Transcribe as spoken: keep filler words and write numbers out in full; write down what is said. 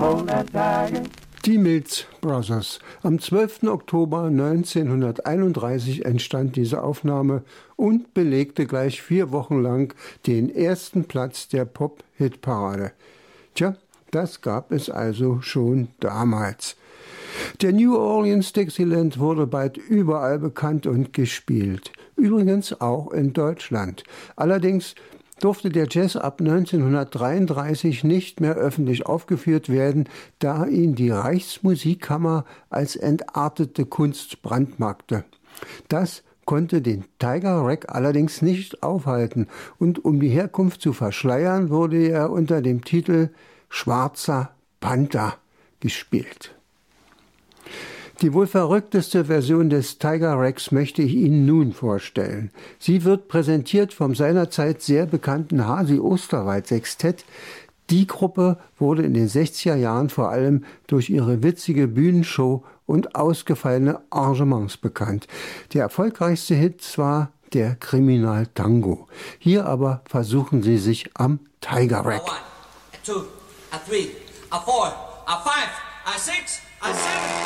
Die Mills Brothers. Am zwölften Oktober neunzehnhunderteinunddreißig entstand diese Aufnahme und belegte gleich vier Wochen lang den ersten Platz der Pop-Hit-Parade. Tja, das gab es also schon damals. Der New Orleans Dixieland wurde bald überall bekannt und gespielt. Übrigens auch in Deutschland. Allerdings durfte der Jazz ab neunzehnhundertdreiunddreißig nicht mehr öffentlich aufgeführt werden, da ihn die Reichsmusikkammer als entartete Kunst brandmarkte. Das konnte den Tiger Rag allerdings nicht aufhalten und um die Herkunft zu verschleiern, wurde er unter dem Titel Schwarzer Panther gespielt. Die wohl verrückteste Version des Tiger Rags möchte ich Ihnen nun vorstellen. Sie wird präsentiert vom seinerzeit sehr bekannten Hasi Osterwald Sextett. Die Gruppe wurde in den sechziger Jahren vor allem durch ihre witzige Bühnenshow und ausgefallene Arrangements bekannt. Der erfolgreichste Hit war der Kriminal Tango. Hier aber versuchen sie sich am Tiger Rag. A one, a two, a three, a four, a five, a six, a seven.